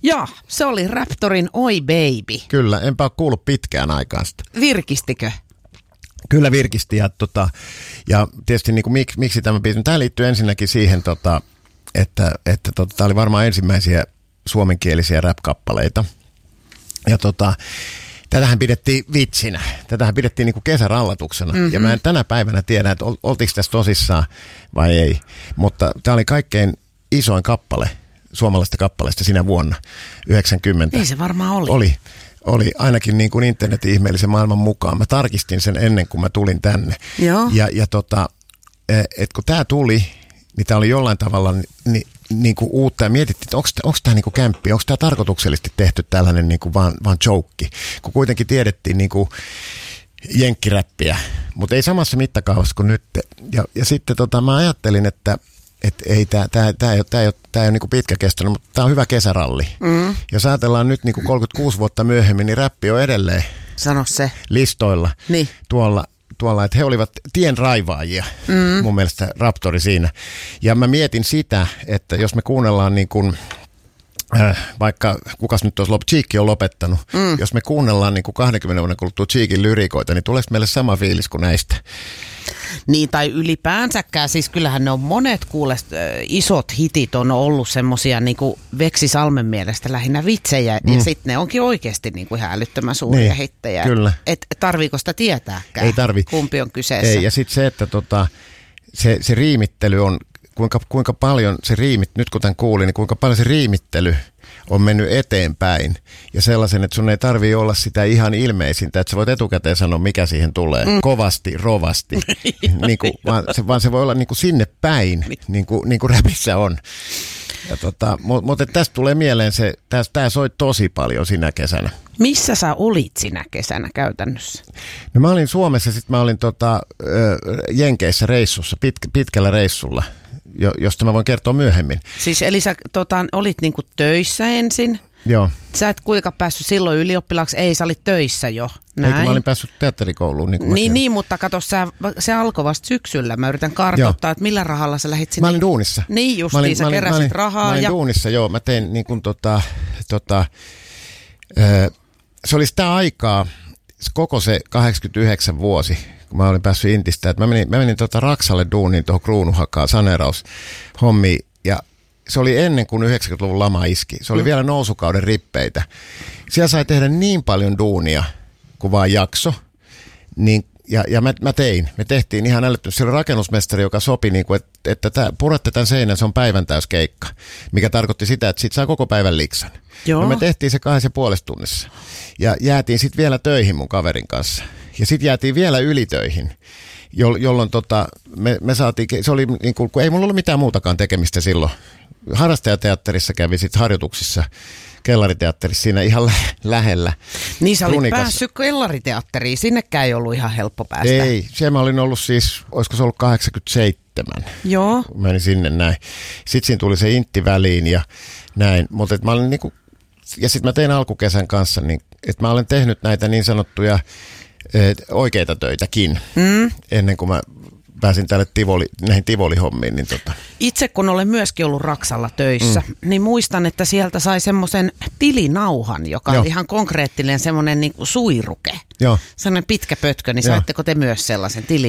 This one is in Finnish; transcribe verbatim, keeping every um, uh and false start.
Joo, se oli Raptorin Oi Baby. Kyllä, enpä ole kuullut pitkään aikaan sitä. Virkistikö? Kyllä virkisti ja, tota, ja tietysti niin kuin, mik, miksi tämä biisi. Tämä liittyy ensinnäkin siihen, tota, että, että tota, tämä oli varmaan ensimmäisiä suomenkielisiä rap-kappaleita. Ja tota, tätähän pidettiin vitsinä. Tätähän pidettiin niin kuin kesärallatuksena. Mm-hmm. Ja mä en tänä päivänä tiedä, että ol, oltiinko tässä tosissaan vai ei. Mutta tämä oli kaikkein isoin kappale suomalaisesta kappaleesta sinä vuonna yhdeksänkymmentä. Ei se varmaan oli. Oli. Oli ainakin niin kuin internetin ihmeellisen maailman mukaan. Mä tarkistin sen ennen kuin mä tulin tänne. Joo. Ja, ja tota, että kun tää tuli, niin tää oli jollain tavalla niin, niin kuin uutta. Ja mietittiin, että onko tää niin kuin kämppi, onko tää tarkoituksellisesti tehty tällainen niin kuin vaan, vaan joke. Kun kuitenkin tiedettiin niin kuin jenkkiräppiä, mutta ei samassa mittakaavassa kuin nyt. Ja, ja sitten tota, mä ajattelin, että että ei tämä tää, tää ei ole, tää ei ole, tää ei ole niinku pitkäkestoinen, mutta tämä on hyvä kesäralli. Mm. Jos ajatellaan nyt niinku kolmekymmentäkuusi vuotta myöhemmin, niin räppi on edelleen Sano se. listoilla Niin. tuolla, tuolla, että he olivat tien raivaajia, mm. mun mielestä Raptori siinä. Ja mä mietin sitä, että jos me kuunnellaan niin kuin, äh, vaikka kukas nyt olisi lop, Cheekki on lopettanut, mm. jos me kuunnellaan niin kuin kaksikymmentä vuoden kuluttua Cheekin lyrikoita, niin tuleeko meille sama fiilis kuin näistä? Niin, tai ylipäänsäkään, siis kyllähän ne on monet kuulest, isot hitit on ollut semmosia niinku Veksi Salmen mielestä lähinnä vitsejä, mm. ja sitten ne onkin oikeasti niinku ihan älyttömän suuria niin, hittejä. Kyllä. Et tarviiko sitä tietääkään? Ei tarvi. Kumpi on kyseessä? Ei, ja sitten se, että tota, se, se riimittely on, kuinka, kuinka paljon se riimit, nyt kun tämän kuulin, niin kuinka paljon se riimittely on mennyt eteenpäin. Ja sellaisen, että sun ei tarvitse olla sitä ihan ilmeisintä, että sä voit etukäteen sanoa, mikä siihen tulee. Mm. Kovasti, rovasti. niin kuin, vaan, se, vaan se voi olla niin kuin sinne päin, niin kuin, niin kuin räpissä on. Ja tota, mutta mut, tästä tulee mieleen se, tämä soi tosi paljon sinä kesänä. Missä sä olit sinä kesänä käytännössä? No mä olin Suomessa, sitten mä olin tota, Jenkeissä reissussa, pit, pitkällä reissulla, jo, josta mä voin kertoa myöhemmin. Siis eli sä tota, olit niinku töissä ensin? Joo. Sä et kuinka päässyt silloin ylioppilaaksi? Ei, sä olit töissä jo. Näin. Eikö mä olin päässyt teatterikouluun? Niin, niin, niin, mutta kato, sä, se alkoi vasta syksyllä. Mä yritän kartoittaa, joo, että millä rahalla sä lähdit sinne. Mä olin duunissa. Niin justiin, olin, sä olin, keräsit olin, rahaa. Mä olin ja... duunissa, joo. Mä tein niin kuin tota, tota, ö, se oli sitä aikaa, koko se kahdeksankymmentäyhdeksän vuosi, kun mä olin päässyt Intistä. Että mä menin, mä menin tota Raksalle duuniin tuohon Kruunuhakaan saneeraushommiin, ja se oli ennen kuin yhdeksänkymmentäluvun lama iski. Se oli mm. vielä nousukauden rippeitä. Siellä sai tehdä niin paljon duunia, kuin vaan jakso. Niin, ja ja mä, mä tein. Me tehtiin ihan älyttömästi. Se oli rakennusmestari, joka sopi, niin kuin, että, että tää, puratte tämän seinän, se on päivän täyskeikka. Mikä tarkoitti sitä, että sit saa koko päivän liksan. No me tehtiin se kahdessa ja puolessa tunnissa. Ja jäätiin sitten vielä töihin mun kaverin kanssa. Ja sitten jäätiin vielä ylitöihin. Jolloin tota, me, me saatiin, se oli niin kuin, kun ei mulla ollut mitään muutakaan tekemistä silloin. Harrastajateatterissa kävi sitten harjoituksissa, kellariteatterissa siinä ihan lä- lähellä. Niin sä olit Runikassa. päässyt kellariteatteriin, sinnekään ei ollut ihan helppo päästä. Ei, siellä mä olin ollut siis, olisiko se ollut kahdeksankymmentäseitsemän. Joo. Menin sinne näin. Sitten siinä tuli se intti väliin ja näin, mutta mä olin niinku, ja sitten mä tein alkukesän kanssa, niin, että mä olen tehnyt näitä niin sanottuja oikeita töitäkin, mm. ennen kuin mä pääsin tälle tivoli, näihin tivolihommiin. Niin tota. Itse kun olen myöskin ollut Raksalla töissä, mm. niin muistan, että sieltä sai semmoisen tilinauhan, joka on ihan konkreettinen semmoinen niin kuin suiruke. Joo. Semmoinen pitkä pötkö, niin saitteko te myös sellaisen tilin?